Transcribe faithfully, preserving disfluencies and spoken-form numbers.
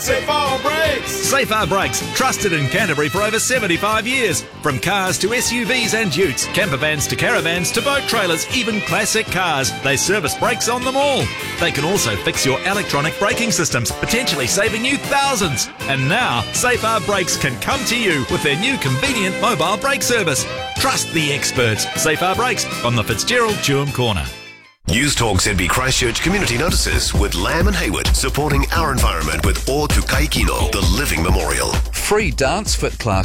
Safar Brakes! Safar Brakes, trusted in Canterbury for over seventy-five years. From cars to S U Vs and utes, camper vans to caravans to boat trailers, even classic cars, they service brakes on them all. They can also fix your electronic braking systems, potentially saving you thousands. And now, Safar Brakes can come to you with their new convenient mobile brake service. Trust the experts. Safar Brakes on the Fitzgerald Tuam Corner. News Talk Z B Christchurch Community Notices with Lamb and Hayward, supporting our environment with O Tu Kaikino, the Living Memorial. Free dance fit class